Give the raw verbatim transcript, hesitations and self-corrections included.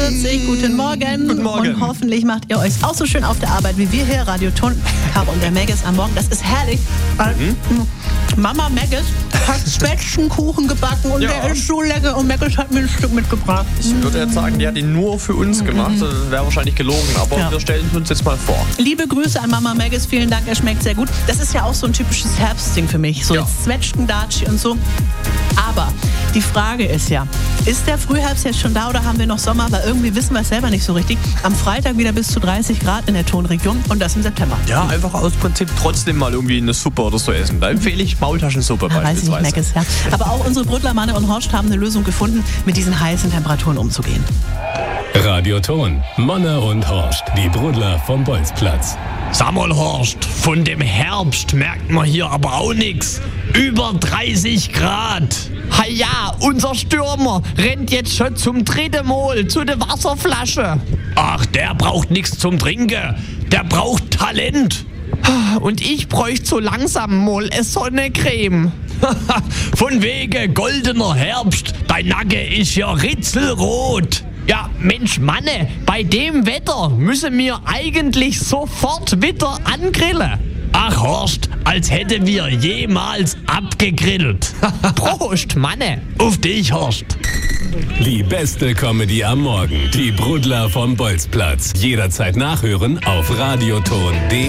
vierzig. Guten Morgen. Guten Morgen. Und hoffentlich macht ihr euch auch so schön auf der Arbeit wie wir hier. Radio Ton, Caro und der Maggis am Morgen. Das ist herrlich. Mhm. Mama Maggis hat Zwetschgenkuchen gebacken und Ja. der ist so lecker. Und Maggis hat mir ein Stück mitgebracht. Ich würde jetzt sagen, die hat ihn nur für uns gemacht. Das wäre wahrscheinlich gelogen, aber Ja. wir stellen es uns jetzt mal vor. Liebe Grüße an Mama Maggis. Vielen Dank, er schmeckt sehr gut. Das ist ja auch so ein typisches Herbstding für mich. So Ja. jetzt Zwetschgendatschi und so. Aber die Frage ist ja, ist der Frühherbst jetzt schon da oder haben wir noch Sommer? Weil irgendwie wissen wir es selber nicht so richtig. Am Freitag wieder bis zu dreißig Grad in der Tonregion und das im September. Ja, einfach aus Prinzip trotzdem mal irgendwie eine Suppe oder so essen. Da empfehle ich Maultaschensuppe Ja, weiß ich nicht, beispielsweise. Maggis, ja. Aber auch unsere Brudler, Manne und Horst haben eine Lösung gefunden, mit diesen heißen Temperaturen umzugehen. Radio Ton, Manne und Horst, die Brudler vom Bolzplatz. Sag mal, Horst, von dem Herbst merkt man hier aber auch nix. Über dreißig Grad. Ha ja, unser Stürmer rennt jetzt schon zum dritten Mal zu der Wasserflasche. Ach, der braucht nichts zum Trinken. Der braucht Talent. Und ich bräuchte so langsam mal eine Sonnencreme. Von wegen goldener Herbst. Dein Nacke ist ja ritzelrot. Ja, Mensch, Manne, bei dem Wetter müssen wir eigentlich sofort wieder angrillen. Ach, Horst, als hätten wir jemals abgegrillt. Prost, Manne. Auf dich, Horst. Die beste Comedy am Morgen, die Brudler vom Bolzplatz. Jederzeit nachhören auf radioton punkt de.